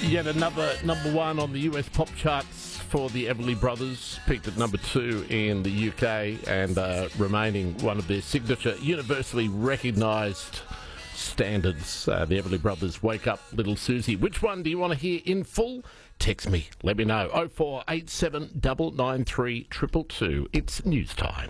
Yet another number one on the US pop charts for the Everly Brothers, peaked at number 2 in the UK and remaining one of their signature, universally recognised standards. The Everly Brothers, Wake Up Little Susie. Which one do you want to hear in full? Text me, let me know. 0487 993 222. It's news time.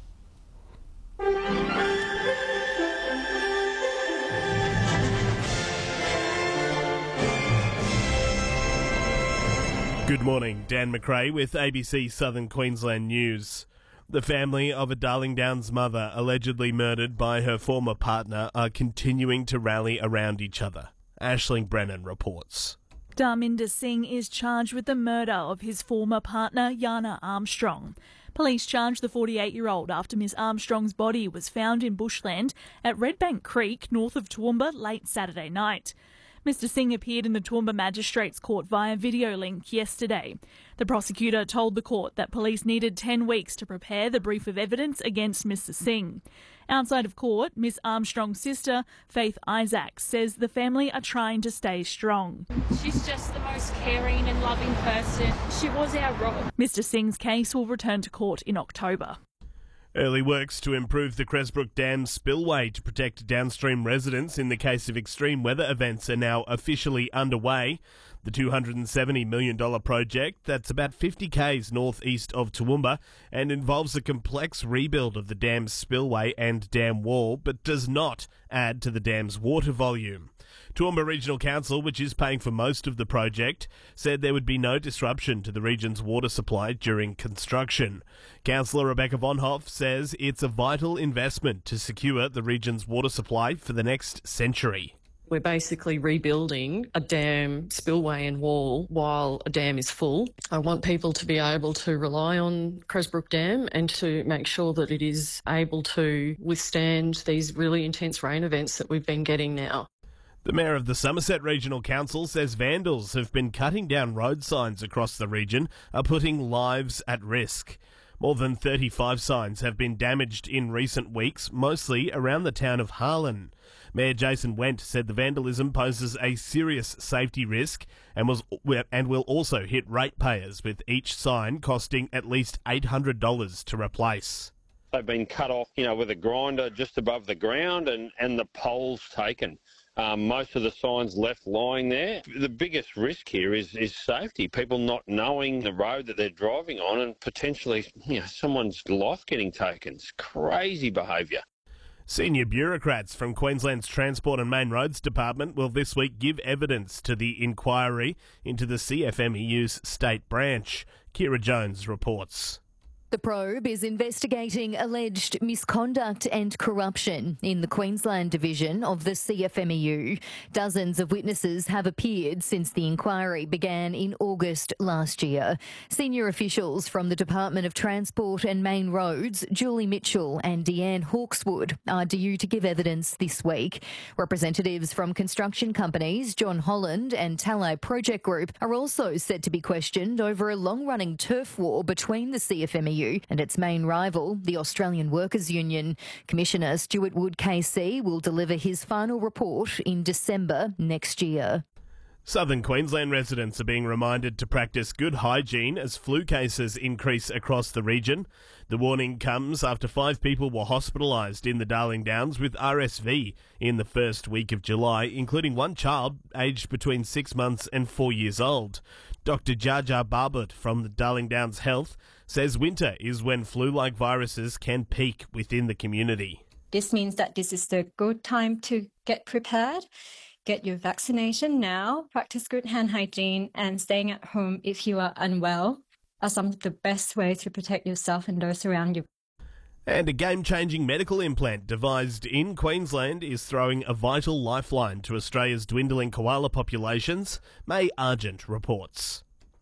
Good morning, Dan McRae with ABC Southern Queensland News. The family of a Darling Downs mother allegedly murdered by her former partner are continuing to rally around each other. Aisling Brennan reports. Dharminder Singh is charged with the murder of his former partner, Yana Armstrong. Police charged the 48-year-old after Miss Armstrong's body was found in bushland at Redbank Creek, north of Toowoomba, late Saturday night. Mr Singh appeared in the Toowoomba Magistrates Court via video link yesterday. The prosecutor told the court that police needed 10 weeks to prepare the brief of evidence against Mr Singh. Outside of court, Miss Armstrong's sister, Faith Isaacs, says the family are trying to stay strong. She's just the most caring and loving person. She was our rock. Mr Singh's case will return to court in October. Early works to improve the Cresbrook Dam spillway to protect downstream residents in the case of extreme weather events are now officially underway. The $270 million project, that's about 50 k's northeast of Toowoomba, and involves a complex rebuild of the dam's spillway and dam wall, but does not add to the dam's water volume. Toowoomba Regional Council, which is paying for most of the project, said there would be no disruption to the region's water supply during construction. Councillor Rebecca Von Hoff says it's a vital investment to secure the region's water supply for the next century. We're basically rebuilding a dam spillway and wall while a dam is full. I want people to be able to rely on Cresbrook Dam and to make sure that it is able to withstand these really intense rain events that we've been getting now. The Mayor of the Somerset Regional Council says vandals have been cutting down road signs across the region, are putting lives at risk. More than 35 signs have been damaged in recent weeks, mostly around the town of Harlan. Mayor Jason Wendt said the vandalism poses a serious safety risk and will also hit ratepayers, with each sign costing at least $800 to replace. They've been cut off, with a grinder just above the ground and the poles taken. Most of the signs left lying there. The biggest risk here is safety. People not knowing the road that they're driving on and potentially, someone's life getting taken. It's crazy behaviour. Senior bureaucrats from Queensland's Transport and Main Roads Department will this week give evidence to the inquiry into the CFMEU's state branch. Kira Jones reports. The probe is investigating alleged misconduct and corruption in the Queensland division of the CFMEU. Dozens of witnesses have appeared since the inquiry began in August last year. Senior officials from the Department of Transport and Main Roads, Julie Mitchell and Deanne Hawkswood, are due to give evidence this week. Representatives from construction companies, John Holland and Talai Project Group, are also said to be questioned over a long-running turf war between the CFMEU and its main rival, the Australian Workers' Union. Commissioner Stuart Wood KC will deliver his final report in December next year. Southern Queensland residents are being reminded to practice good hygiene as flu cases increase across the region. The warning comes after 5 people were hospitalised in the Darling Downs with RSV in the first week of July, including one child aged between 6 months and 4 years old. Dr. Jaja Barbut from the Darling Downs Health says winter is when flu-like viruses can peak within the community. This means that this is the good time to get prepared. Get your vaccination now, practice good hand hygiene, and staying at home if you are unwell are some of the best ways to protect yourself and those around you. And a game-changing medical implant devised in Queensland is throwing a vital lifeline to Australia's dwindling koala populations. May Argent reports.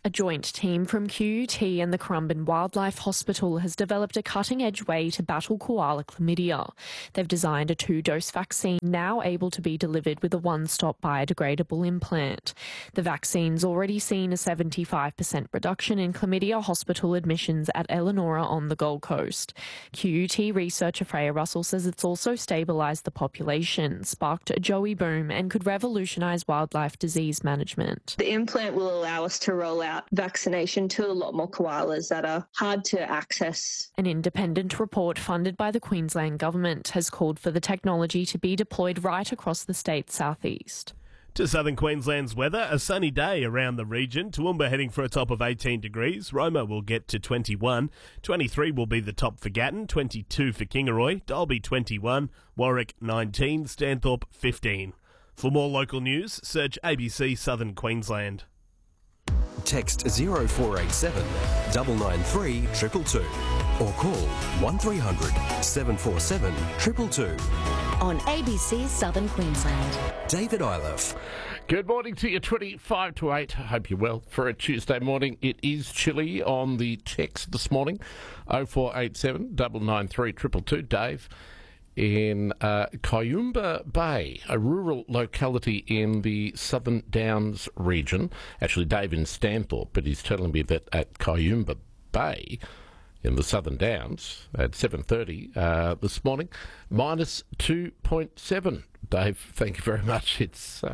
A joint team from QUT and the Currumbin Wildlife Hospital has developed a cutting-edge way to battle koala chlamydia. They've designed a 2-dose vaccine now able to be delivered with a one-stop biodegradable implant. The vaccine's already seen a 75% reduction in chlamydia hospital admissions at Elanora on the Gold Coast. QUT researcher Freya Russell says it's also stabilised the population, sparked a joey boom and could revolutionise wildlife disease management. The implant will allow us to roll out vaccination to a lot more koalas that are hard to access. An independent report funded by the Queensland Government has called for the technology to be deployed right across the state's southeast. To southern Queensland's weather, a sunny day around the region. Toowoomba heading for a top of 18 degrees. Roma will get to 21. 23 will be the top for Gatton. 22 for Kingaroy. Dalby 21. Warwick 19. Stanthorpe 15. For more local news, search ABC Southern Queensland. Text 0487 993 222 or call 1300 747 222. On ABC Southern Queensland. David Iliff. Good morning to you, 25 to 8. I hope you're well for a Tuesday morning. It is chilly on the text this morning. 0487 993 222. Dave in Cayumba Bay, a rural locality in the Southern Downs region. Actually, Dave in Stanthorpe, but he's telling me that at Cayumba Bay in the Southern Downs at 7:30 this morning, minus 2.7. Dave, thank you very much. It's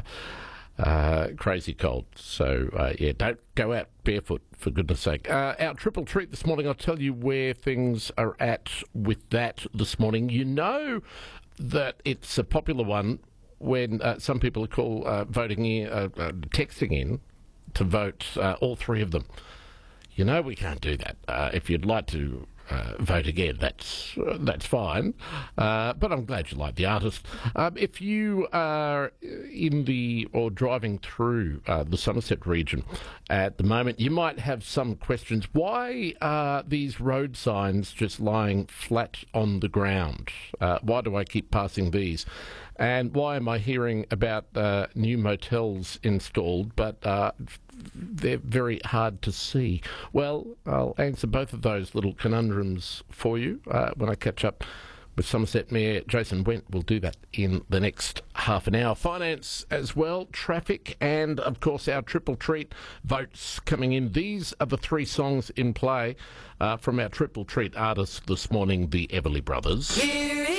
crazy cold. So, yeah, don't go out barefoot, for goodness sake. Our triple treat this morning, I'll tell you where things are at with that this morning. You know that it's a popular one when some people call voting in, texting in to vote all three of them. You know we can't do that. If you'd like to vote again, that's fine. But I'm glad you like the artist. If you are in the or driving through the Somerset region at the moment, you might have some questions. Why are these road signs just lying flat on the ground? Why do I keep passing these? And why am I hearing about new motels installed, but they're very hard to see? Well, I'll answer both of those little conundrums for you when I catch up with Somerset Mayor Jason Wendt. We'll do that in the next half an hour. Finance as well, traffic, and of course our triple treat votes coming in. These are the three songs in play from our triple treat artists this morning, the Everly Brothers.